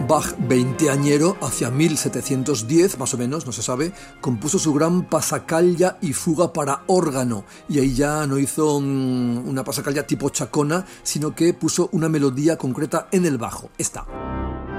Bach, veinteañero, hacia 1710 más o menos, no se sabe, compuso su gran Passacaglia y fuga para órgano, y ahí ya no hizo una Passacaglia tipo chacona, sino que puso una melodía concreta en el bajo, esta.